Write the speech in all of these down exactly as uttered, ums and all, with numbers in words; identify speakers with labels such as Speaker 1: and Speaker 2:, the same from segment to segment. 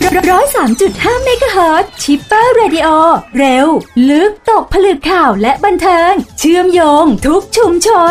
Speaker 1: ร้อยสามจุดห้าเมกะเฮิรตซ์ชิปเปอร์เรดิโอเร็วลึกตกผลึกข่าวและบันเทิงเชื่อมโยงทุกชุมชน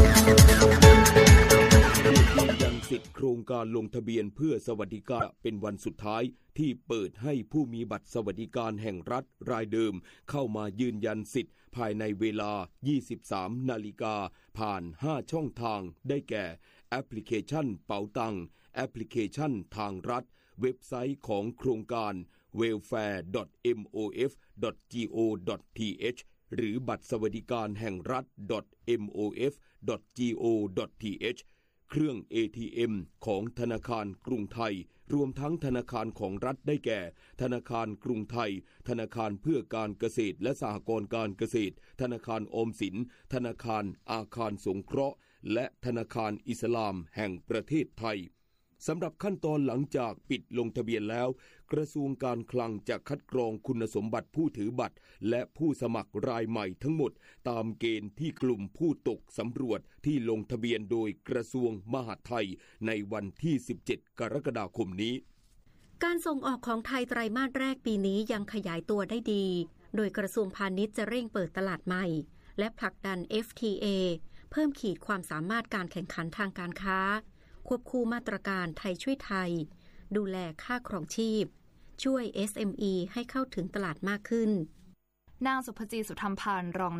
Speaker 2: ยังสิทธิ์โครงการลงทะเบียนเพื่อสวัสดิการเป็นวันสุดท้ายที่เปิดให้ผู้มีบัตรสวัสดิการแห่งรัฐรายเดิมเข้ามายืนยันสิทธิ์ภายในเวลา ยี่สิบสาม นาฬิกาผ่านห้าช่องทางได้แก่แอปพลิเคชันเป๋าตังแอปพลิเคชันทางรัฐเว็บไซต์ของโครงการ เวลแฟร์ ดอท เอ็ม โอ เอฟ ดอท จี โอ ดอท ที เอช หรือบัตรสวัสดิการแห่งรัฐ ดอท เอ็ม โอ เอฟ ดอท จี โอ ดอท ที เอช เครื่อง เอ ที เอ็ม ของธนาคารกรุงไทยรวมทั้งธนาคารของรัฐได้แก่ธนาคารกรุงไทยธนาคารเพื่อการเกษตรและสหกรณ์การเกษตรธนาคารออมสินธนาคารอาคารสงเคราะห์และธนาคารอิสลามแห่งประเทศไทยสำหรับขั้นตอนหลังจากปิดลงทะเบียนแล้วกระทรวงการคลังจะคัดกรองคุณสมบัติผู้ถือบัตรและผู้สมัครรายใหม่ทั้งหมดตามเกณฑ์ที่กลุ่มผู้ตกสำรวจที่ลงทะเบียนโดยกระทรวงมหาดไทยในวันที่สิบเจ็ดกรกฎาคมนี้
Speaker 3: การส่งออกของไทยไตรมาสแรกปีนี้ยังขยายตัวได้ดีโดยกระทรวงพาณิชย์จะเร่งเปิดตลาดใหม่และผลักดัน เอฟ ที เอ เพิ่มขีดความสามารถการแข่งขันทางการค้าควบคู่มาตรการไทยช่วยไทยดูแลค่าครองชีพช่วย เอส เอ็ม อี ให้เข้าถึงตลาดมากขึ้น
Speaker 4: นางสุภจีสุธรรมพันธ์รอง